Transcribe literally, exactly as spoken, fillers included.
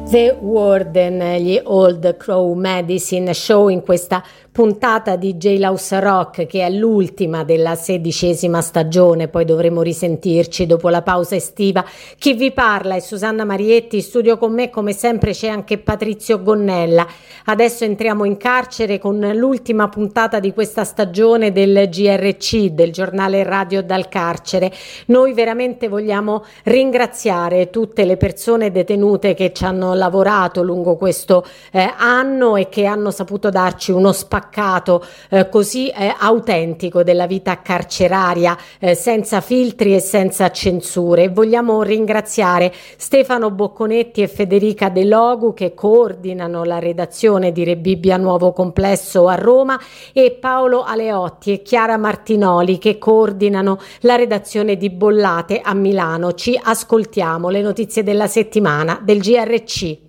The Warden, gli Old Crow Medicine Show, in questa puntata di Jailhouse Rock, che è l'ultima della sedicesima stagione. Poi dovremo risentirci dopo la pausa estiva. Chi vi parla è Susanna Marietti, in studio con me come sempre c'è anche Patrizio Gonnella. Adesso entriamo in carcere con l'ultima puntata di questa stagione del G R C, del giornale radio dal carcere. Noi veramente vogliamo ringraziare tutte le persone detenute che ci hanno lavorato lungo questo eh, anno e che hanno saputo darci uno spaccato eh, così eh, autentico della vita carceraria, eh, senza filtri e senza censure. E vogliamo ringraziare Stefano Bocconetti e Federica De Logu, che coordinano la redazione di Re Bibbia Nuovo Complesso a Roma, e Paolo Aleotti e Chiara Martinoli, che coordinano la redazione di Bollate a Milano. Ci ascoltiamo le notizie della settimana del G R C.